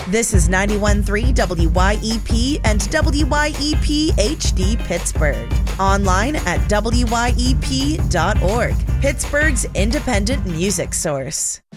This is 91.3 WYEP and WYEP HD Pittsburgh. Online at WYEP.org, Pittsburgh's independent music source.